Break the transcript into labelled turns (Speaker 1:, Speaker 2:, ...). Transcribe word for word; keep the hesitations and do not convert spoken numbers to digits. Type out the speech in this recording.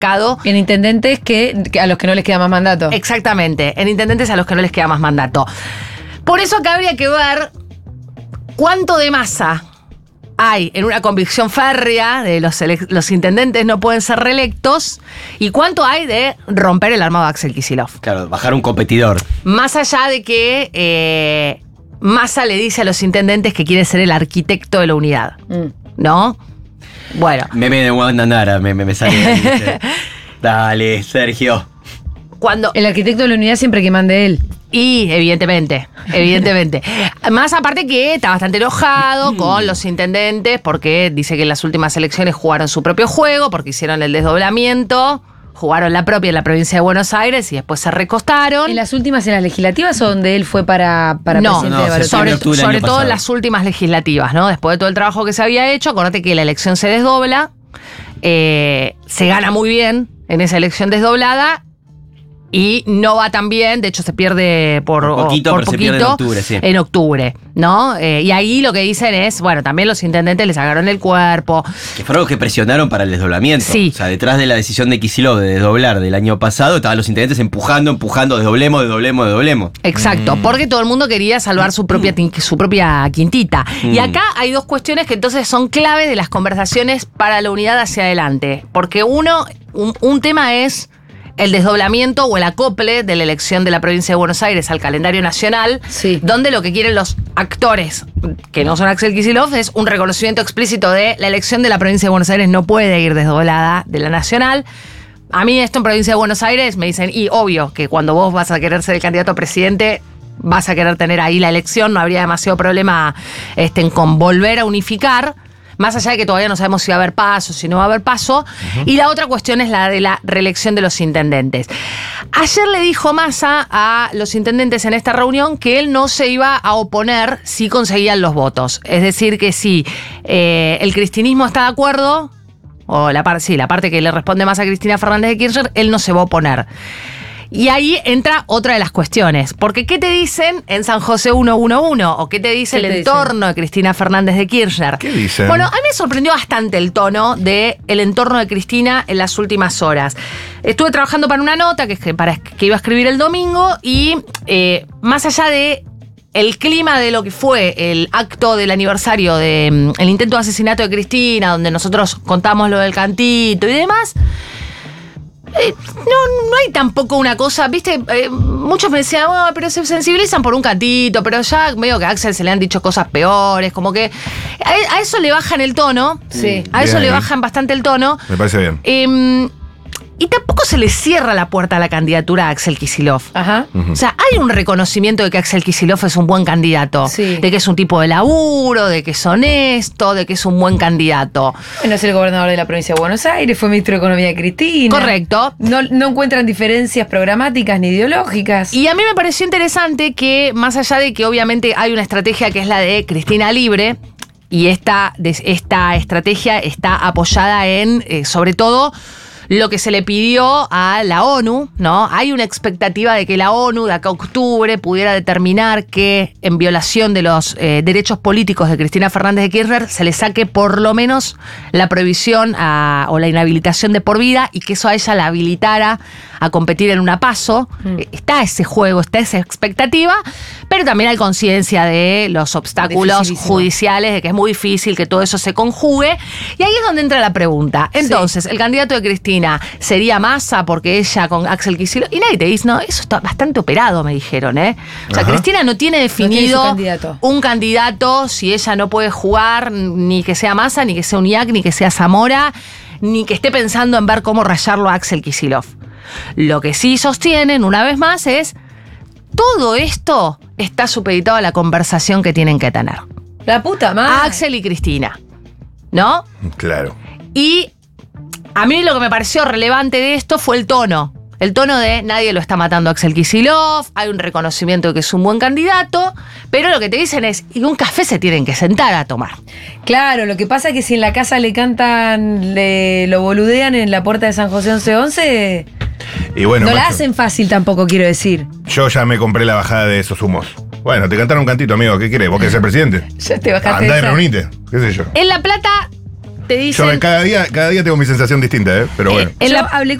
Speaker 1: marcado.
Speaker 2: En intendentes que, que a los que no les queda más mandato.
Speaker 1: Exactamente, en intendentes a los que no les queda más mandato. Por eso acá habría que ver cuánto de masa hay en una convicción férrea de los, los intendentes no pueden ser reelectos y cuánto hay de romper el armado de Axel Kicillof.
Speaker 3: Claro, bajar un competidor.
Speaker 1: Más allá de que eh, Massa le dice a los intendentes que quiere ser el arquitecto de la unidad, mm. ¿no? Bueno.
Speaker 3: Meme de Wanda Nara, me, me, me sale. Dale, Sergio.
Speaker 1: Cuando
Speaker 2: el arquitecto de la unidad siempre que mande él.
Speaker 1: Y, evidentemente, evidentemente. Más aparte que está bastante enojado con los intendentes porque dice que en las últimas elecciones jugaron su propio juego, porque hicieron el desdoblamiento, jugaron la propia en la provincia de Buenos Aires y después se recostaron.
Speaker 2: ¿En las últimas, en las legislativas o donde él fue para, para
Speaker 1: no,
Speaker 2: presidente
Speaker 1: no,
Speaker 2: de balotaje?
Speaker 1: Sobre, sobre todo en las últimas legislativas, ¿no? Después de todo el trabajo que se había hecho, acordate que la elección se desdobla, eh, se gana muy bien en esa elección desdoblada. Y no va tan bien, de hecho se pierde por,
Speaker 3: por poquito,
Speaker 1: por
Speaker 3: pero
Speaker 1: poquito
Speaker 3: se pierde en octubre, sí.
Speaker 1: En octubre, ¿no? Eh, y ahí lo que dicen es, bueno, también los intendentes les sacaron el cuerpo.
Speaker 3: Que fueron los que presionaron para el desdoblamiento.
Speaker 1: Sí.
Speaker 3: O sea, detrás de la decisión de Kicillof de desdoblar del año pasado, estaban los intendentes empujando, empujando, desdoblemos, desdoblemos, desdoblemos.
Speaker 1: Exacto, mm. porque todo el mundo quería salvar su propia, su propia quintita. Mm. Y acá hay dos cuestiones que entonces son clave de las conversaciones para la unidad hacia adelante. Porque uno, un, un tema es el desdoblamiento o el acople de la elección de la provincia de Buenos Aires al calendario nacional,
Speaker 2: sí.
Speaker 1: donde lo que quieren los actores, que no son Axel Kicillof, es un reconocimiento explícito de la elección de la provincia de Buenos Aires no puede ir desdoblada de la nacional. A mí esto en provincia de Buenos Aires me dicen, y obvio que cuando vos vas a querer ser el candidato a presidente, vas a querer tener ahí la elección, no habría demasiado problema este, en con volver a unificar. Más allá de que todavía no sabemos si va a haber paso, si no va a haber paso. Uh-huh. Y la otra cuestión es la de la reelección de los intendentes. Ayer le dijo Massa a los intendentes en esta reunión que él no se iba a oponer si conseguían los votos. Es decir, que si eh, el cristinismo está de acuerdo, o la, par- sí, la parte que le responde más a Cristina Fernández de Kirchner, él no se va a oponer. Y ahí entra otra de las cuestiones. Porque ¿qué te dicen en San José ciento once? ¿O qué te dice el entorno dicen? de Cristina Fernández de Kirchner?
Speaker 4: ¿Qué dicen?
Speaker 1: Bueno, a mí me sorprendió bastante el tono del entorno de Cristina en las últimas horas. Estuve trabajando para una nota que, para, que iba a escribir el domingo y eh, más allá de el clima de lo que fue el acto del aniversario del de, intento de asesinato de Cristina, donde nosotros contamos lo del cantito y demás... Eh, no, no hay tampoco una cosa, viste, eh, muchos me decían, oh, pero se sensibilizan por un cantito, pero ya medio que a Axel se le han dicho cosas peores, como que a, a eso le bajan el tono, sí, a eso bien, le bajan bastante el tono.
Speaker 4: Me parece bien.
Speaker 1: Eh, Y tampoco se le cierra la puerta a la candidatura a Axel Kicillof.
Speaker 2: Ajá.
Speaker 1: Uh-huh. O sea, hay un reconocimiento de que Axel Kicillof es un buen candidato.
Speaker 2: Sí.
Speaker 1: De que es un tipo de laburo, de que es honesto, de que es un buen candidato.
Speaker 2: Bueno, es el gobernador de la provincia de Buenos Aires, fue ministro de Economía de Cristina.
Speaker 1: Correcto.
Speaker 2: No, no encuentran diferencias programáticas ni ideológicas.
Speaker 1: Y a mí me pareció interesante que, más allá de que obviamente hay una estrategia que es la de Cristina Libre, y esta, esta estrategia está apoyada en, eh, sobre todo, lo que se le pidió a la ONU, ¿no? Hay una expectativa de que la ONU de acá a octubre pudiera determinar que en violación de los eh, derechos políticos de Cristina Fernández de Kirchner se le saque por lo menos la prohibición a, o la inhabilitación de por vida y que eso a ella la habilitara a competir en una PASO. Mm. Está ese juego, está esa expectativa, pero también hay conciencia de los obstáculos judiciales, de que es muy difícil que todo eso se conjugue. Y ahí es donde entra la pregunta. Entonces, sí. El candidato de Cristina sería Massa porque ella con Axel Kicillof, y nadie te dice, no, eso está bastante operado, me dijeron, ¿eh? O sea, Ajá. Cristina no tiene definido
Speaker 2: no tiene candidato.
Speaker 1: un candidato si ella no puede jugar, ni que sea Massa, ni que sea Uñac, ni que sea Zamora, ni que esté pensando en ver cómo rayarlo a Axel Kicillof. Lo que sí sostienen, una vez más, es todo esto está supeditado a la conversación que tienen que tener.
Speaker 2: La puta madre.
Speaker 1: Axel y Cristina, ¿no?
Speaker 4: Claro.
Speaker 1: Y a mí lo que me pareció relevante de esto fue el tono. El tono de nadie lo está matando a Axel Kicillof, hay un reconocimiento de que es un buen candidato, pero lo que te dicen es, y un café se tienen que sentar a tomar.
Speaker 2: Claro, lo que pasa es que si en la casa le cantan, le lo boludean en la puerta de San José once once,
Speaker 4: y bueno,
Speaker 2: no
Speaker 4: macho,
Speaker 2: la hacen fácil tampoco, quiero decir.
Speaker 4: Yo ya me compré la bajada de esos humos. Bueno, te cantaron un cantito, amigo, ¿qué querés? ¿Vos querés ser presidente?
Speaker 2: Ya te bajaste.
Speaker 4: Andá y reunite, qué sé yo.
Speaker 1: En La Plata te dicen.
Speaker 4: Yo cada día, cada día tengo mi sensación distinta, ¿eh? Pero
Speaker 1: eh,
Speaker 4: bueno.
Speaker 1: en
Speaker 2: Yo
Speaker 1: la-
Speaker 2: hablé